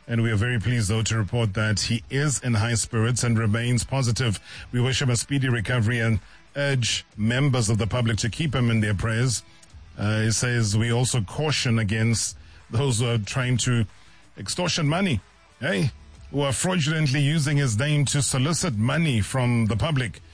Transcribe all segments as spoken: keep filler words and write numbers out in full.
And we are very pleased, though, to report that he is in high spirits and remains positive. We wish him a speedy recovery and urge members of the public to keep him in their prayers. Uh, he says we also caution against those who are trying to extortion money, hey, who are fraudulently using his name to solicit money from the public.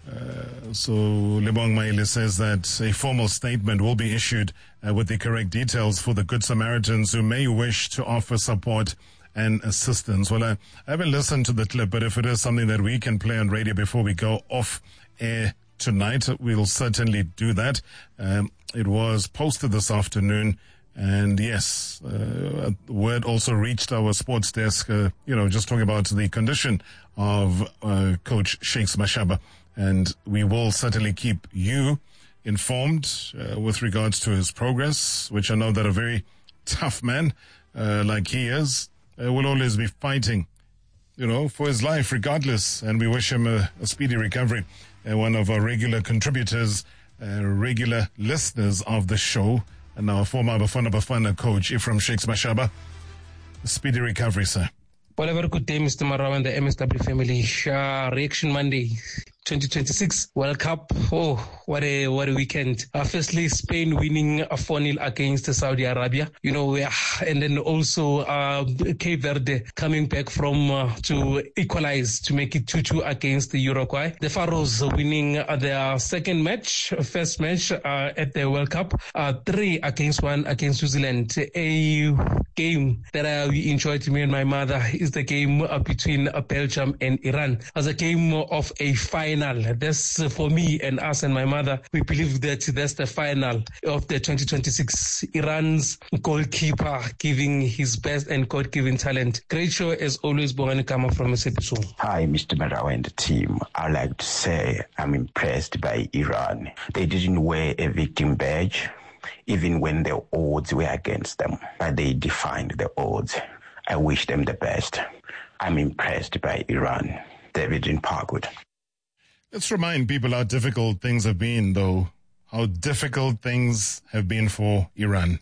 Uh, so Lebong Maile says that a formal statement will be issued uh, with the correct details for the Good Samaritans who may wish to offer support and assistance. Well, I, I haven't listened to the clip, but if it is something that we can play on radio before we go off air tonight, we'll certainly do that. Um, it was posted this afternoon. And yes, uh, word also reached our sports desk, uh, you know, just talking about the condition of uh, Coach Shakes Mashaba. And we will certainly keep you informed uh, with regards to his progress, which I know that a very tough man uh, like he is uh, will always be fighting, you know, for his life regardless. And we wish him a, a speedy recovery. Uh, one of our regular contributors, uh, regular listeners of the show, and our former Bafana Bafana coach, Ephraim Shakes Mashaba. Speedy recovery, sir. Well, a very good day, Mister Marawa and the M S W family. Uh, Reaction Monday, twenty twenty-six World Cup. Oh, what a what a weekend. Uh, firstly, Spain winning a four nil against Saudi Arabia. You know, uh, and then also uh, Cape Verde coming back from uh, to equalize to make it two two against the Uruguay. The Faroes winning uh, their second match, first match uh, at the World Cup, uh, three against one against New Zealand. A game that I enjoyed, me and my mother, is the game uh, between uh, Belgium and Iran as a game of a final. That's uh, for me and us and my mother. We believe that that's the final of the twenty twenty-six. Iran's goalkeeper giving his best and God-given talent. Great show as always, Bongani Kama from S A B C. Hi, Mister Marawa and the team. I'd like to say I'm impressed by Iran. They didn't wear a victim badge, even when the odds were against them, but they defined the odds. I wish them the best. I'm impressed by Iran. David in Parkwood. Let's remind people how difficult things have been, though. How difficult things have been for Iran.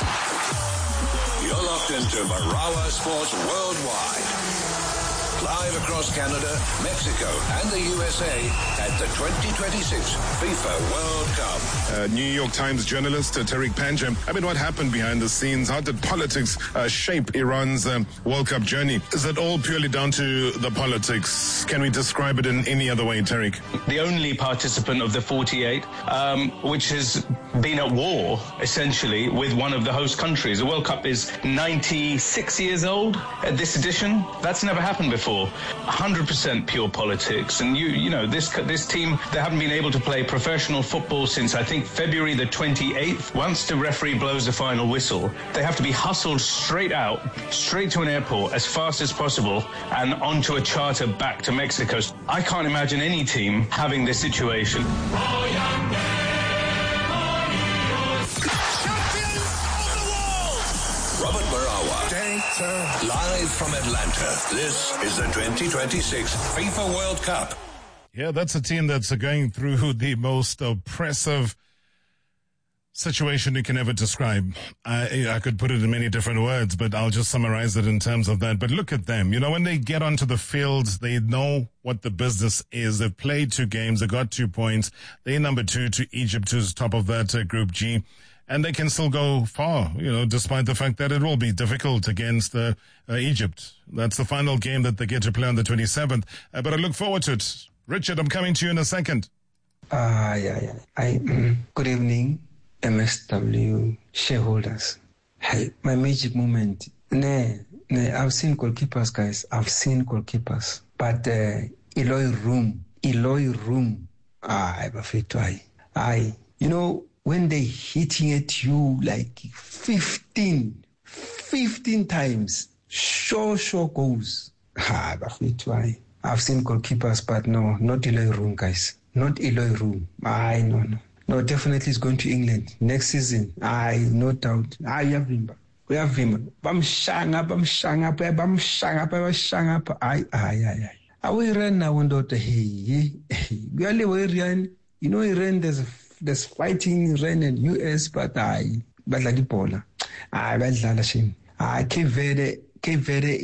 You're locked into Marawa Sports Worldwide. Live across Canada, Mexico, and the U S A at the twenty twenty-six FIFA World Cup. Uh, New York Times journalist uh, Tariq Panja. I mean, what happened behind the scenes? How did politics uh, shape Iran's um, World Cup journey? Is it all purely down to the politics? Can we describe it in any other way, Tariq? The only participant of the forty-eight, um, which has been at war, essentially, with one of the host countries. The World Cup is ninety-six years old at this edition. That's never happened before. one hundred percent pure politics. And, you you know, this this team, they haven't been able to play professional football since, I think, February the twenty-eighth. Once the referee blows the final whistle, they have to be hustled straight out, straight to an airport as fast as possible and onto a charter back to Mexico. I can't imagine any team having this situation. Robert Marawa, live from Atlanta. This is the twenty twenty-six FIFA World Cup. Yeah, that's a team that's going through the most oppressive situation you can ever describe. I, I could put it in many different words, but I'll just summarize it in terms of that. But look at them. You know, when they get onto the fields, they know what the business is. They've played two games. They got two points. They're number two to Egypt, who's top of that uh, Group G. And they can still go far, you know, despite the fact that it will be difficult against uh, uh, Egypt. That's the final game that they get to play on the twenty-seventh. Uh, but I look forward to it. Richard, I'm coming to you in a second. Ah, uh, yeah, yeah. I, mm, good evening, M S W shareholders. Hey, my magic moment. Nah, nah, I've seen goalkeepers, guys. I've seen goalkeepers. But uh, Eloy Room, Eloy Room. Ah, I have a fit to I. I, you know, when they hitting at you like fifteen, fifteen times, sure, sure goes. Ah, I. I've seen goalkeepers, but no, not Eloy Room, guys. Not Eloy Room. I no, no. No, definitely it's going to England next season. I no doubt. I have him. We have him. Bam shanga, bam shanga, bam shanga, bam shanga. I, I, I, I. We ran now and daughter. Hey, hey. We only we ran. You know, Iran. There's there's fighting Iran and U S, but I, but la di bola. I, but la la shame. I Cape Verde, Cape Verde